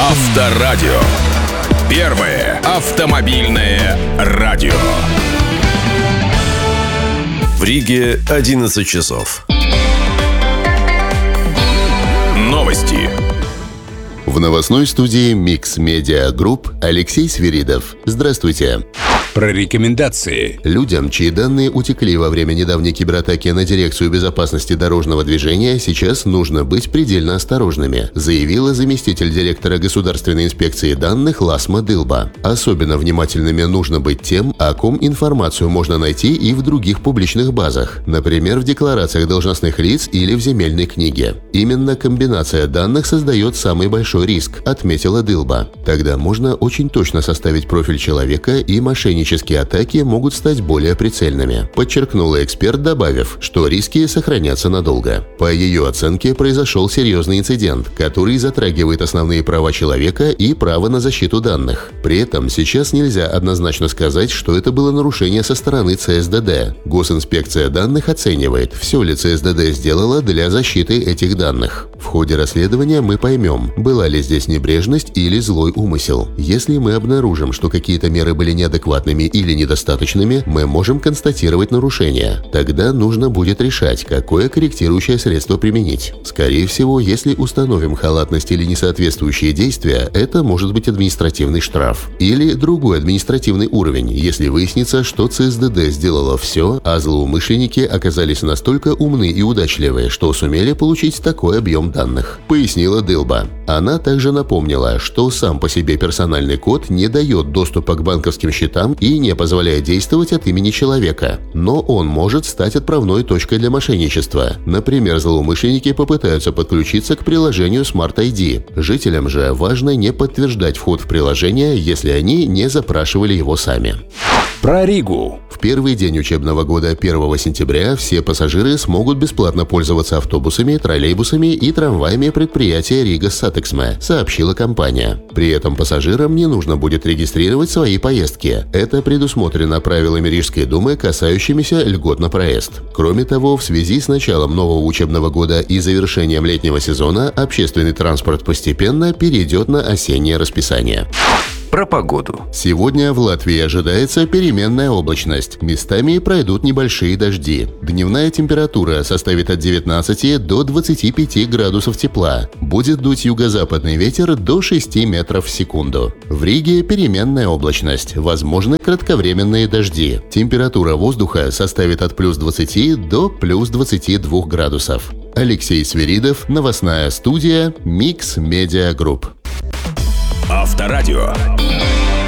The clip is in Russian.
Авторадио. Первое автомобильное радио. В Риге 11 часов. Новости. В новостной студии Mix Media Group Алексей Свиридов. Здравствуйте. Про рекомендации. Людям, чьи данные утекли во время недавней кибератаки на Дирекцию безопасности дорожного движения, сейчас нужно быть предельно осторожными, заявила заместитель директора Государственной инспекции данных Ласма Дылба. Особенно внимательными нужно быть тем, о ком информацию можно найти и в других публичных базах, например, в декларациях должностных лиц или в земельной книге. Именно комбинация данных создает самый большой риск, отметила Дылба. Тогда можно очень точно составить профиль человека, и мошеннические атаки могут стать более прицельными, подчеркнула эксперт, добавив, что риски сохранятся надолго. По ее оценке, произошел серьезный инцидент, который затрагивает основные права человека и право на защиту данных. При этом сейчас нельзя однозначно сказать, что это было нарушение со стороны ЦСДД. Госинспекция данных оценивает, все ли ЦСДД сделала для защиты этих данных. В ходе расследования мы поймем, была ли здесь небрежность или злой умысел. Если мы обнаружим, что какие-то меры были неадекватными или недостаточными, мы можем констатировать нарушение. Тогда нужно будет решать, какое корректирующее средство применить. Скорее всего, если установим халатность или несоответствующие действия, это может быть административный штраф. Или другой административный уровень, если выяснится, что ЦСДД сделала все, а злоумышленники оказались настолько умны и удачливы, что сумели получить такой объем данных, пояснила Дылба. Она также напомнила, что сам по себе персональный код не дает доступа к банковским счетам и не позволяет действовать от имени человека. Но он может стать отправной точкой для мошенничества. Например, злоумышленники попытаются подключиться к приложению Smart ID. Жителям же важно не подтверждать вход в приложение, если они не запрашивали его сами. Про Ригу. В первый день учебного года 1 сентября все пассажиры смогут бесплатно пользоваться автобусами, троллейбусами и трамваями предприятия Рига Сатексме, сообщила компания. При этом пассажирам не нужно будет регистрировать свои поездки. Это предусмотрено правилами Рижской думы, касающимися льгот на проезд. Кроме того, в связи с началом нового учебного года и завершением летнего сезона общественный транспорт постепенно перейдет на осеннее расписание. Про погоду. Сегодня в Латвии ожидается переменная облачность. Местами пройдут небольшие дожди. Дневная температура составит от 19 до 25 градусов тепла. Будет дуть юго-западный ветер до 6 метров в секунду. В Риге переменная облачность. Возможны кратковременные дожди. Температура воздуха составит от плюс 20 до плюс 22 градусов. Алексей Свиридов, новостная студия Mix Media Group. Авторадио.